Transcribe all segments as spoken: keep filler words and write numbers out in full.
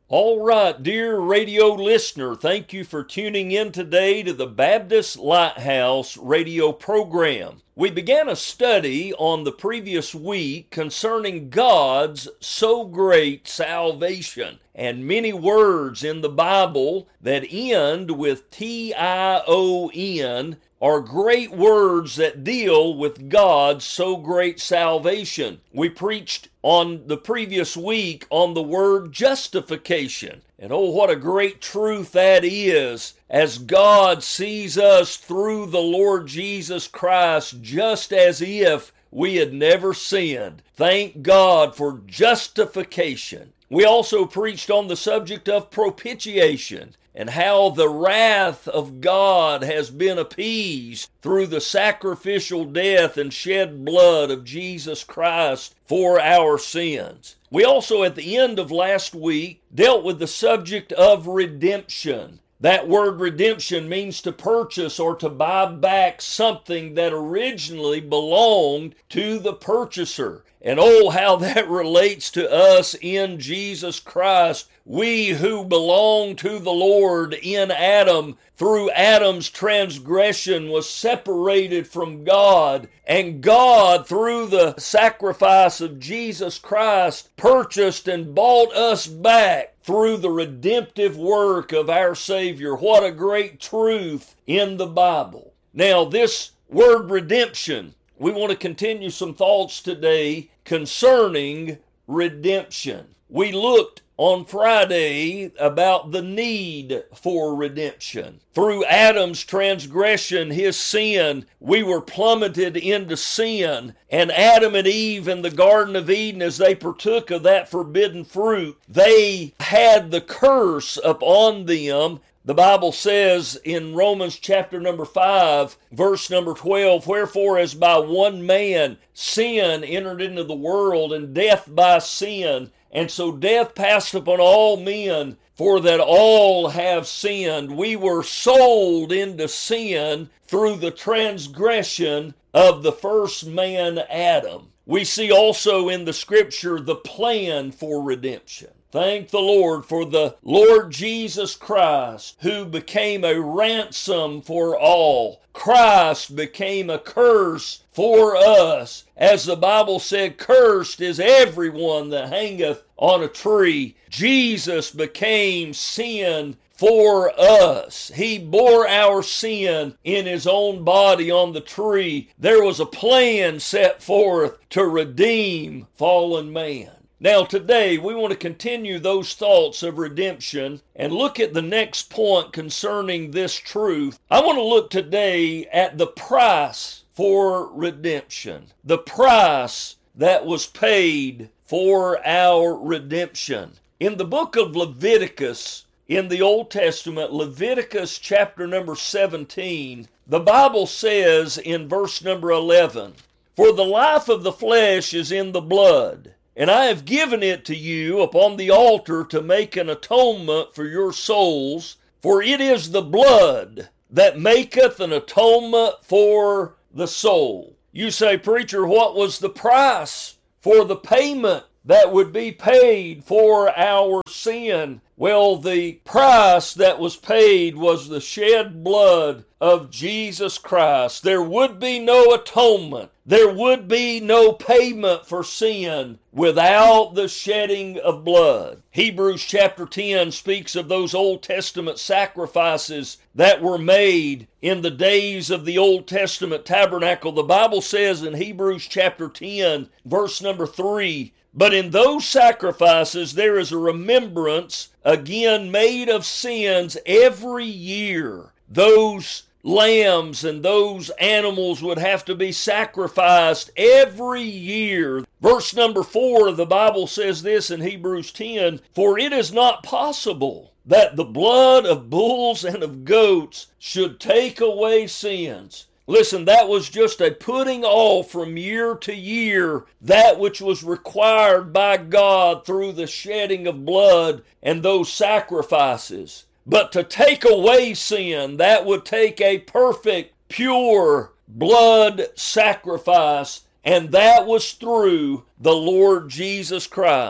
All right, dear radio listener, thank you for tuning in today to the Baptist Lighthouse radio program. We began a study on the previous week concerning God's so great salvation, and many words in the Bible that end with T I O N are great words that deal with God's so great salvation. We preached on the previous week on the word justification. And oh, what a great truth that is, as God sees us through the Lord Jesus Christ just as if we had never sinned. Thank God for justification. We also preached on the subject of propitiation, and how the wrath of God has been appeased through the sacrificial death and shed blood of Jesus Christ for our sins. We also, at the end of last week, dealt with the subject of redemption. That word redemption means to purchase or to buy back something that originally belonged to the purchaser. And oh, how that relates to us in Jesus Christ. We who belong to the Lord in Adam, through Adam's transgression, was separated from God. And God, through the sacrifice of Jesus Christ, purchased and bought us back through the redemptive work of our Savior. What a great truth in the Bible. Now, this word redemption, we want to continue some thoughts today concerning redemption. We looked on Friday about the need for redemption. Through Adam's transgression, his sin, we were plummeted into sin. And Adam and Eve in the Garden of Eden, as they partook of that forbidden fruit, they had the curse upon them. The Bible says in Romans chapter number five, verse number twelve, "Wherefore as by one man sin entered into the world, and death by sin, and so death passed upon all men, for that all have sinned." We were sold into sin through the transgression of the first man, Adam. We see also in the Scripture the plan for redemption. Thank the Lord for the Lord Jesus Christ, who became a ransom for all. Christ became a curse for us. As the Bible said, "Cursed is everyone that hangeth on a tree." Jesus became sin for us. He bore our sin in his own body on the tree. There was a plan set forth to redeem fallen man. Now today we want to continue those thoughts of redemption and look at the next point concerning this truth. I want to look today at the price for redemption. The price that was paid for our redemption. In the book of Leviticus, in the Old Testament, Leviticus chapter number seventeen, the Bible says in verse number eleven, "For the life of the flesh is in the blood, and I have given it to you upon the altar to make an atonement for your souls, for it is the blood that maketh an atonement for the soul." You say, "Preacher, what was the price for the payment that would be paid for our sin?" Well, the price that was paid was the shed blood of Jesus Christ. There would be no atonement. There would be no payment for sin without the shedding of blood. Hebrews chapter ten speaks of those Old Testament sacrifices that were made in the days of the Old Testament tabernacle. The Bible says in Hebrews chapter ten, verse number three, "But in those sacrifices there is a remembrance again made of sins every year." Those lambs and those animals would have to be sacrificed every year. Verse number four, the Bible says this in Hebrews ten, "For it is not possible that the blood of bulls and of goats should take away sins." Listen, that was just a putting off from year to year that which was required by God through the shedding of blood and those sacrifices. But to take away sin, that would take a perfect, pure blood sacrifice, and that was through the Lord Jesus Christ.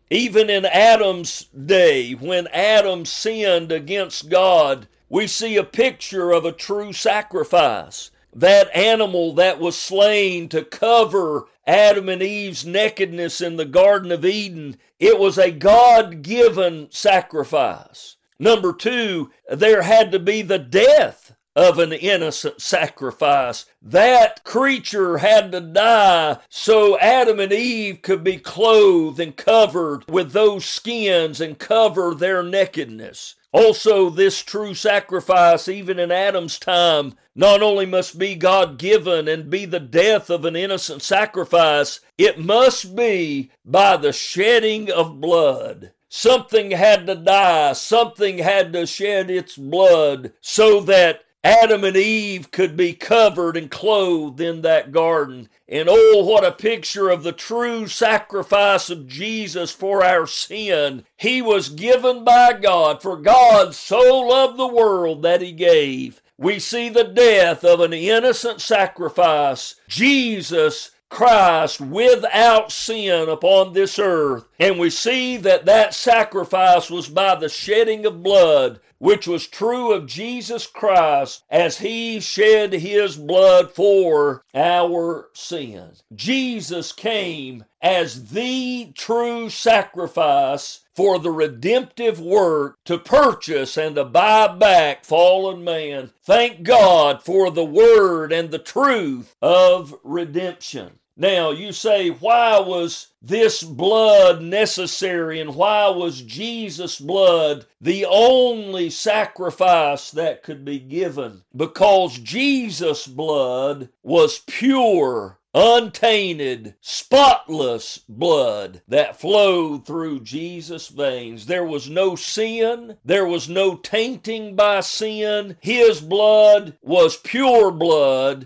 Even in Adam's day, when Adam sinned against God, we see a picture of a true sacrifice. That animal that was slain to cover Adam and Eve's nakedness in the Garden of Eden, it was a God-given sacrifice. Number two, there had to be the death of an innocent sacrifice. That creature had to die so Adam and Eve could be clothed and covered with those skins and cover their nakedness. Also, this true sacrifice, even in Adam's time, not only must be God-given and be the death of an innocent sacrifice, it must be by the shedding of blood. Something had to die, something had to shed its blood so that Adam and Eve could be covered and clothed in that garden. And oh, what a picture of the true sacrifice of Jesus for our sin. He was given by God, for God so loved the world that he gave. We see the death of an innocent sacrifice, Jesus Christ without sin upon this earth. And we see that that sacrifice was by the shedding of blood, which was true of Jesus Christ as he shed his blood for our sins. Jesus came as the true sacrifice for the redemptive work to purchase and to buy back fallen man. Thank God for the word and the truth of redemption. Now, you say, why was this blood necessary, and why was Jesus' blood the only sacrifice that could be given? Because Jesus' blood was pure, untainted, spotless blood that flowed through Jesus' veins. There was no sin. There was no tainting by sin. His blood was pure blood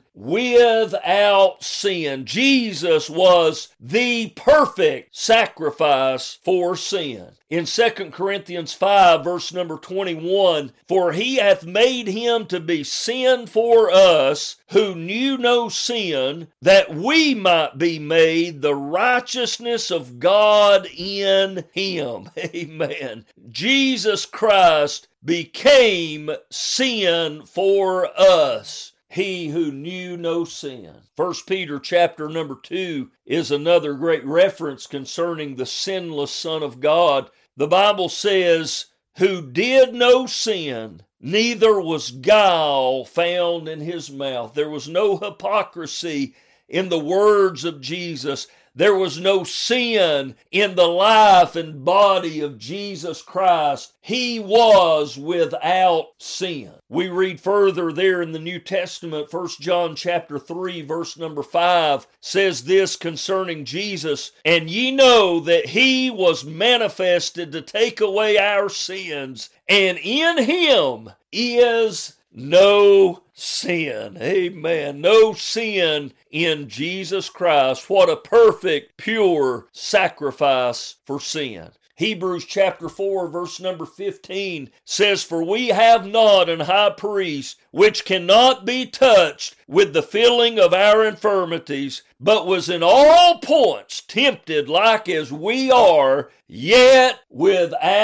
without sin. Jesus was the perfect sacrifice for sin. In Second Corinthians five, verse number twenty-one, for he hath made him to be sin for us who knew no sin, that we might be made the righteousness of God in him. Amen. Jesus Christ became sin for us, he who knew no sin. First Peter chapter number two is another great reference concerning the sinless Son of God. The Bible says, who did no sin, neither was guile found in his mouth. There was no hypocrisy in the words of Jesus. There was no sin in the life and body of Jesus Christ. He was without sin. We read further there in the New Testament, First John chapter three, verse number five, says this concerning Jesus, and ye know that he was manifested to take away our sins, and in him is no sin. Amen. No sin in Jesus Christ. What a perfect, pure sacrifice for sin. Hebrews chapter four, verse number fifteen says, for we have not an high priest which cannot be touched with the feeling of our infirmities, but was in all points tempted like as we are, yet without